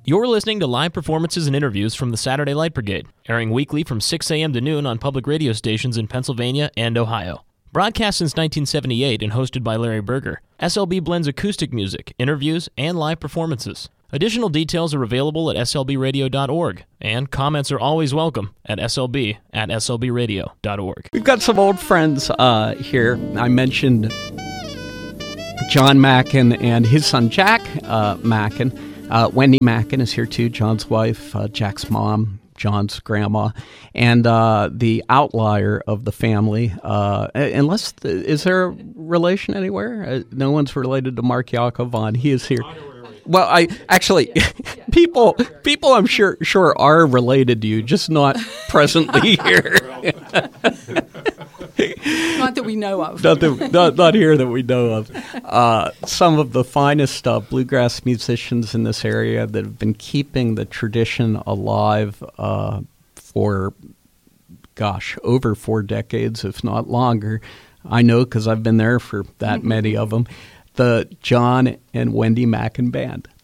You're listening to live performances and interviews from the Saturday Light Brigade, airing weekly from 6 a.m. to noon on public radio stations in Pennsylvania and Ohio. Broadcast since 1978 and hosted by Larry Berger, SLB blends acoustic music, interviews, and live performances. Additional details are available at slbradio.org, and comments are always welcome at slb@slbradio.org. We've got some old friends here. I mentioned John Mackin and his son Jack Mackin. Wendy Mackin is here too, John's wife, Jack's mom, John's grandma, and the outlier of the family. Is there a relation anywhere? No one's related to Mark Yakovon. He is here. Well, people I'm sure are related to you, just not presently here. Not that we know of. Not here that we know of. Some of the finest bluegrass musicians in this area that have been keeping the tradition alive for, over 4 decades, if not longer. I know because I've been there for that many of them. The John and Wendy Mackin Band.